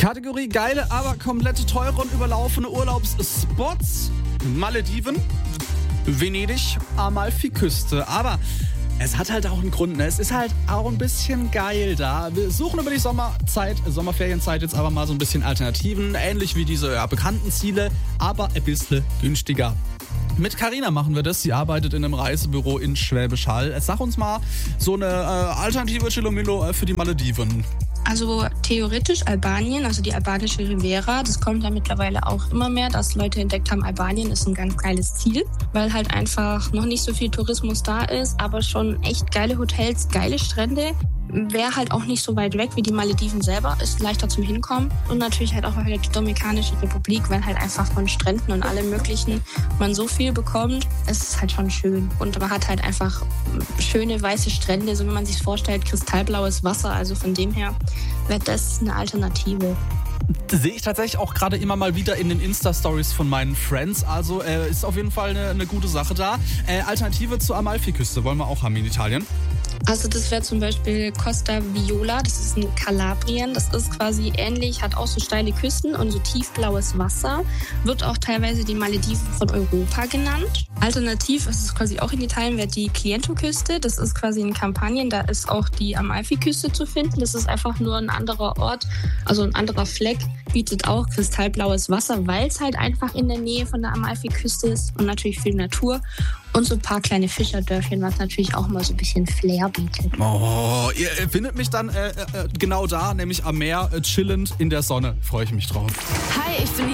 Kategorie geile, aber komplett teure und überlaufene Urlaubsspots. Malediven, Venedig, Amalfiküste. Aber es hat halt auch einen Grund, ne? Es ist halt auch ein bisschen geil da. Wir suchen über die Sommerferienzeit jetzt aber mal so ein bisschen Alternativen. Ähnlich wie diese bekannten Ziele, aber ein bisschen günstiger. Mit Carina machen wir das. Sie arbeitet in einem Reisebüro in Schwäbisch Hall. Sag uns mal so eine alternative Chilomilo für die Malediven. Also theoretisch Albanien, also die albanische Riviera, das kommt ja mittlerweile auch immer mehr, dass Leute entdeckt haben, Albanien ist ein ganz geiles Ziel, weil halt einfach noch nicht so viel Tourismus da ist, aber schon echt geile Hotels, geile Strände. Wäre halt auch nicht so weit weg wie die Malediven selber, ist leichter zum Hinkommen. Und natürlich halt auch die Dominikanische Republik, weil halt einfach von Stränden und allem Möglichen man so viel bekommt. Es ist halt schon schön. Und man hat halt einfach schöne weiße Strände, so wie man sich vorstellt, kristallblaues Wasser. Also von dem her wäre das eine Alternative. Sehe ich tatsächlich auch gerade immer mal wieder in den Insta-Stories von meinen Friends. Also ist auf jeden Fall eine gute Sache da. Alternative zur Amalfiküste wollen wir auch haben in Italien. Also das wäre zum Beispiel Costa Viola, das ist in Kalabrien. Das ist quasi ähnlich, hat auch so steile Küsten und so tiefblaues Wasser. Wird auch teilweise die Malediven von Europa genannt. Alternativ ist es quasi auch in Italien, wäre die Chiento-Küste. Das ist quasi in Kampanien, da ist auch die Amalfiküste zu finden. Das ist einfach nur ein anderer Ort, also ein anderer Fleck. Bietet auch kristallblaues Wasser, weil es halt einfach in der Nähe von der Amalfiküste ist und natürlich viel Natur. Und so ein paar kleine Fischerdörfchen, was natürlich auch mal so ein bisschen Flair bietet. Oh, ihr findet mich dann genau da, nämlich am Meer, chillend in der Sonne. Freue ich mich drauf. Hi, ich bin